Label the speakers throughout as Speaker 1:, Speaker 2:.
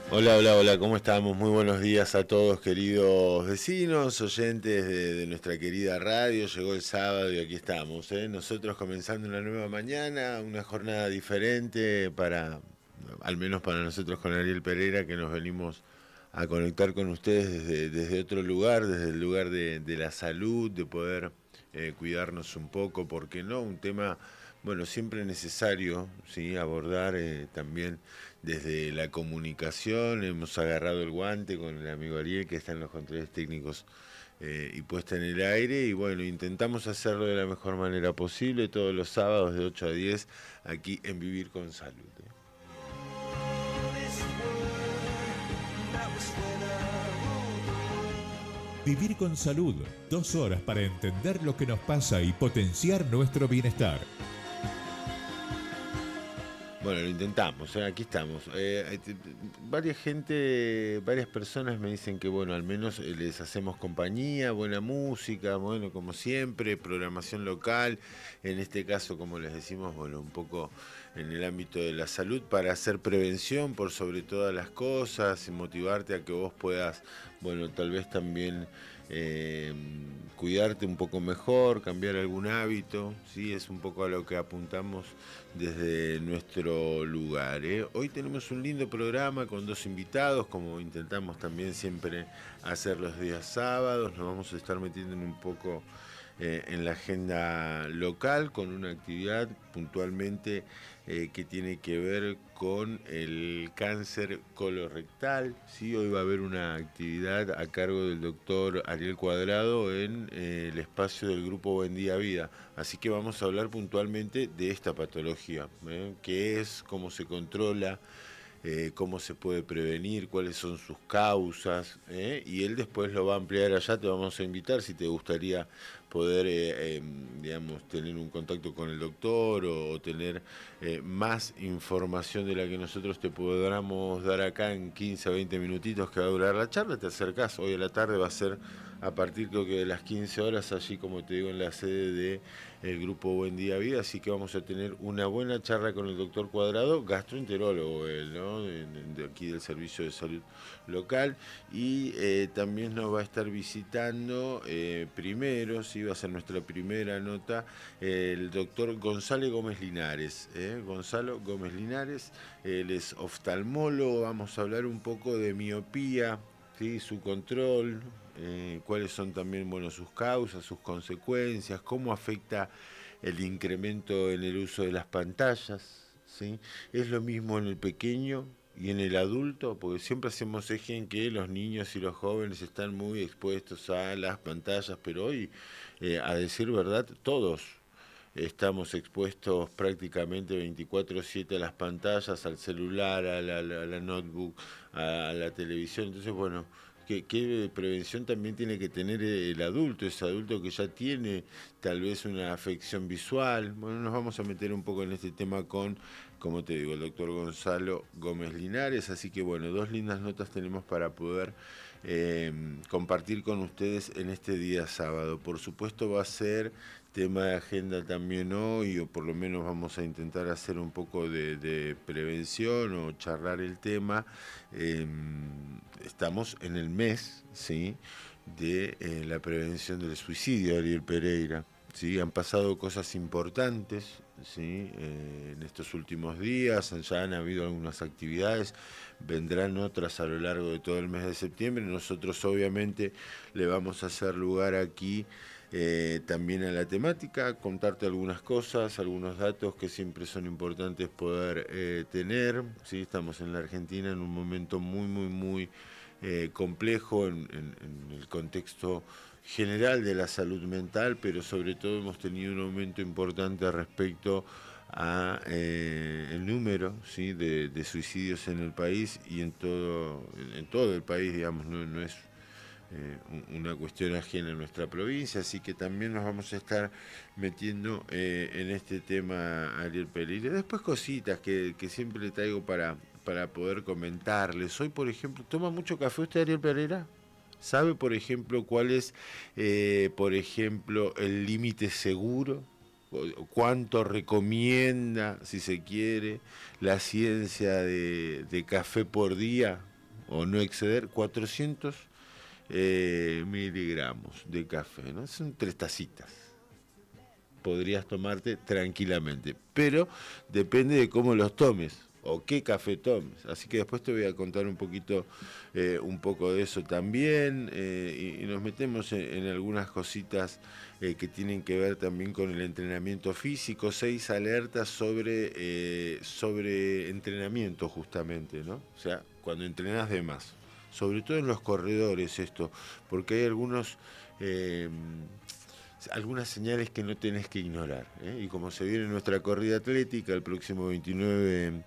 Speaker 1: Hola, hola, hola, ¿cómo estamos? Muy buenos días a todos, queridos vecinos, oyentes de nuestra querida radio. Llegó el sábado y aquí estamos, ¿eh? Nosotros comenzando una nueva mañana, una jornada diferente para, al menos para nosotros con Ariel Pereira, que nos venimos a conectar con ustedes desde otro lugar, desde el lugar de la salud, de poder cuidarnos un poco, porque no, un tema, bueno, siempre necesario, ¿sí? Abordar también desde la comunicación. Hemos agarrado el guante con el amigo Ariel, que está en los controles técnicos y puesta en el aire, y bueno, intentamos hacerlo de la mejor manera posible todos los sábados de 8 a 10 aquí en Vivir con Salud.
Speaker 2: Vivir con salud, 2 horas para entender lo que nos pasa y potenciar nuestro bienestar.
Speaker 1: Bueno, lo intentamos, aquí estamos. Varias personas me dicen que bueno, al menos les hacemos compañía, buena música, bueno, como siempre, programación local, en este caso, como les decimos, bueno, un poco en el ámbito de la salud para hacer prevención por sobre todas las cosas y motivarte a que vos puedas, bueno, tal vez también eh, cuidarte un poco mejor, cambiar algún hábito, ¿sí? Es un poco a lo que apuntamos desde nuestro lugar, ¿eh? Hoy tenemos un lindo programa con dos invitados, como intentamos también siempre hacer los días sábados. Nos vamos a estar metiendo en un poco en la agenda local con una actividad puntualmente que tiene que ver con el cáncer colorectal. ¿Sí? Hoy va a haber una actividad a cargo del doctor Ariel Cuadrado en el espacio del grupo Buen Día Vida. Así que vamos a hablar puntualmente de esta patología, qué es, cómo se controla, cómo se puede prevenir, cuáles son sus causas, y él después lo va a ampliar allá. Te vamos a invitar si te gustaría poder, digamos, tener un contacto con el doctor o tener más información de la que nosotros te podamos dar acá en 15 a 20 minutitos que va a durar la charla. Te acercás, hoy a la tarde va a ser a partir creo que de las 15 horas, allí como te digo en la sede de el grupo Buen Día Vida, así que vamos a tener una buena charla con el doctor Cuadrado, gastroenterólogo él, ¿no? De aquí del Servicio de Salud Local, y también nos va a estar visitando primero, sí, va a ser nuestra primera nota, el doctor Gonzalo Gómez Linares, Gonzalo Gómez Linares, él es oftalmólogo. Vamos a hablar un poco de miopía, ¿sí? Su control, cuáles son también, bueno, sus causas, sus consecuencias, cómo afecta el incremento en el uso de las pantallas, ¿sí? Es lo mismo en el pequeño y en el adulto, porque siempre hacemos eje en que los niños y los jóvenes están muy expuestos a las pantallas, pero hoy, a decir verdad, todos estamos expuestos prácticamente 24/7 a las pantallas, al celular, a la notebook, a la televisión. Entonces, bueno, ¿qué prevención también tiene que tener el adulto, ese adulto que ya tiene tal vez una afección visual? Bueno, nos vamos a meter un poco en este tema con, como te digo, el doctor Gonzalo Gómez Linares. Así que bueno, dos lindas notas tenemos para poder compartir con ustedes en este día sábado. Por supuesto va a ser tema de agenda también hoy, o por lo menos vamos a intentar hacer un poco de prevención o charlar el tema. Estamos en el mes, ¿sí?, de la prevención del suicidio, Ariel Pereira. ¿Sí? Han pasado cosas importantes, ¿sí? En estos últimos días, ya han habido algunas actividades, vendrán otras a lo largo de todo el mes de septiembre. Nosotros obviamente le vamos a hacer lugar aquí también a la temática, contarte algunas cosas, algunos datos que siempre son importantes poder tener. ¿Sí? Estamos en la Argentina en un momento muy complejo en el contexto general de la salud mental, pero sobre todo hemos tenido un aumento importante respecto a el número, ¿sí?, de suicidios en el país y en todo el país, digamos. No es una cuestión ajena a nuestra provincia, así que también nos vamos a estar metiendo en este tema, Ariel Pereira. Después cositas que siempre le traigo para poder comentarles. Hoy, por ejemplo, ¿toma mucho café usted, Ariel Pereira? ¿Sabe, por ejemplo, cuál es, por ejemplo, el límite seguro? ¿Cuánto recomienda, si se quiere, la ciencia de café por día? o no exceder 400 miligramos de café, ¿no? Son 3 tacitas. Podrías tomarte tranquilamente, pero depende de cómo los tomes o qué café tomes. Así que después te voy a contar un poco de eso también, y nos metemos en algunas cositas que tienen que ver también con el entrenamiento físico. 6 alertas sobre entrenamiento justamente, ¿no? O sea, cuando entrenas de más, sobre todo en los corredores esto, porque hay algunas señales que no tenés que ignorar, ¿eh? Y como se viene nuestra corrida atlética el próximo 29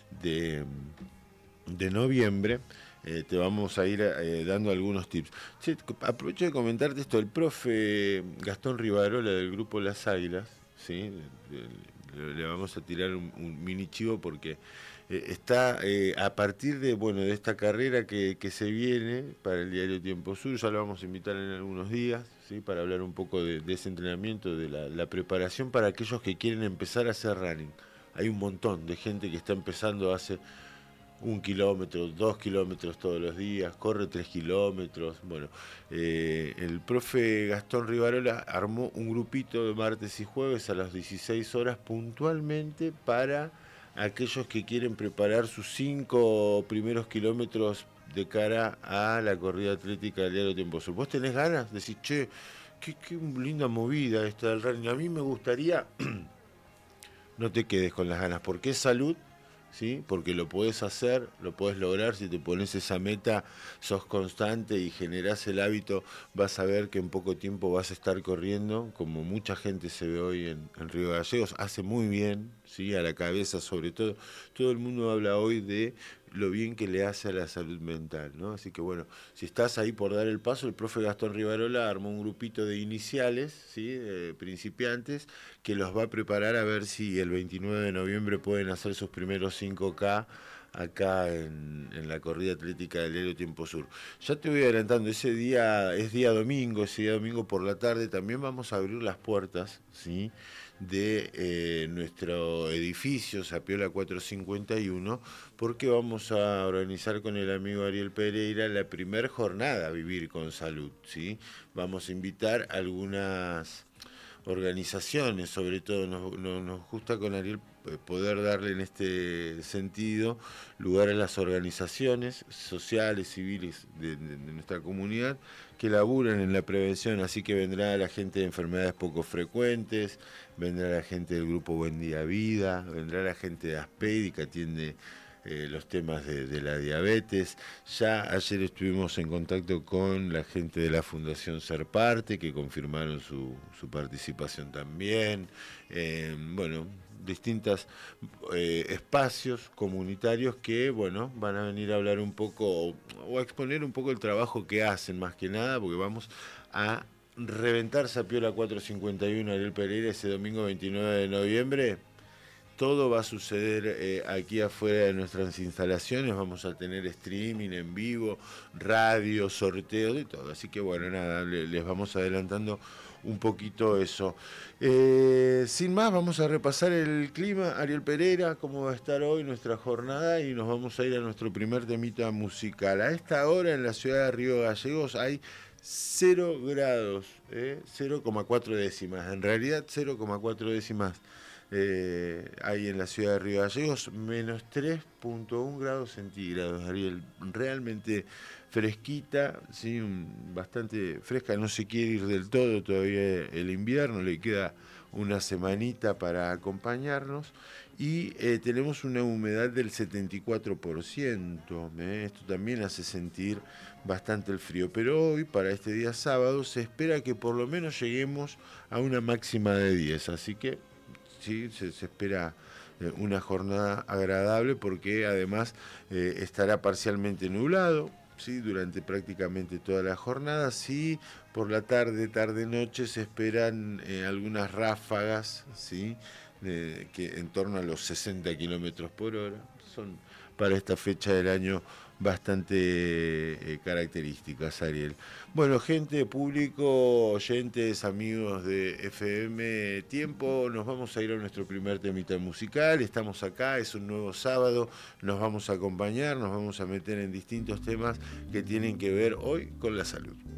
Speaker 1: de noviembre, te vamos a ir dando algunos tips. Che, aprovecho de comentarte esto, el profe Gastón Rivarola del grupo Las Águilas, ¿sí? Le vamos a tirar un mini chivo porque está a partir de esta carrera que se viene para el diario Tiempo Sur. Ya lo vamos a invitar en algunos días, ¿sí? Para hablar un poco de ese entrenamiento, de la preparación para aquellos que quieren empezar a hacer running. Hay un montón de gente que está empezando hace 1 kilómetro, 2 kilómetros todos los días, corre 3 kilómetros. Bueno, el profe Gastón Rivarola armó un grupito de martes y jueves a las 16 horas puntualmente para aquellos que quieren preparar sus 5 primeros kilómetros de cara a la corrida atlética del diario Tiempo Sur. ¿Vos tenés ganas? Decís, che, qué linda movida esta del running. A mí me gustaría, no te quedes con las ganas, porque es salud, ¿sí? Porque lo podés hacer, lo podés lograr. Si te pones esa meta, sos constante y generás el hábito, vas a ver que en poco tiempo vas a estar corriendo, como mucha gente se ve hoy en Río Gallegos. Hace muy bien, ¿sí? A la cabeza sobre todo. Todo el mundo habla hoy de lo bien que le hace a la salud mental, ¿no? Así que bueno, si estás ahí por dar el paso, el profe Gastón Rivarola armó un grupito de iniciales, ¿sí? De principiantes, que los va a preparar a ver si el 29 de noviembre pueden hacer sus primeros 5K acá en la corrida atlética del diario Tiempo Sur. Ya te voy adelantando, ese día día domingo por la tarde también vamos a abrir las puertas, ¿sí? De nuestro edificio Sapiola 451, porque vamos a organizar con el amigo Ariel Pereira la primer jornada Vivir con Salud, ¿sí? Vamos a invitar algunas organizaciones, sobre todo nos gusta con Ariel poder darle en este sentido lugar a las organizaciones sociales, civiles de nuestra comunidad que laburan en la prevención. Así que vendrá la gente de enfermedades poco frecuentes, vendrá la gente del grupo Buen Día Vida, vendrá la gente de Aspedi que atiende los temas de la diabetes. Ya ayer estuvimos en contacto con la gente de la Fundación Ser Parte, que confirmaron su participación también. Bueno, distintos espacios comunitarios que, bueno, van a venir a hablar un poco o a exponer un poco el trabajo que hacen, más que nada, porque vamos a reventar Sapiola 451 Ariel Pereira ese domingo 29 de noviembre. Todo va a suceder aquí afuera de nuestras instalaciones. Vamos a tener streaming en vivo, radio, sorteo, de todo. Así que bueno, nada, les vamos adelantando un poquito eso. Sin más, vamos a repasar el clima. Ariel Pereira, cómo va a estar hoy nuestra jornada, y nos vamos a ir a nuestro primer temita musical. A esta hora en la ciudad de Río Gallegos hay 0 grados, 0,4 décimas. En realidad 0,4 décimas. Hay en la ciudad de Río Gallegos, menos 3,1 grados centígrados, Ariel. Realmente fresquita, ¿sí? Bastante fresca, no se quiere ir del todo todavía el invierno, le queda una semanita para acompañarnos. Y tenemos una humedad del 74%, esto también hace sentir bastante el frío. Pero hoy, para este día sábado, se espera que por lo menos lleguemos a una máxima de 10, así que sí, se espera una jornada agradable, porque además estará parcialmente nublado, ¿sí? Durante prácticamente toda la jornada. Sí, por la tarde-noche se esperan algunas ráfagas, ¿sí? Que en torno a los 60 kilómetros por hora. Son para esta fecha del año bastante características, Ariel. Bueno, gente, público, oyentes, amigos de FM Tiempo, nos vamos a ir a nuestro primer temita musical. Estamos acá, es un nuevo sábado, nos vamos a acompañar, nos vamos a meter en distintos temas que tienen que ver hoy con la salud.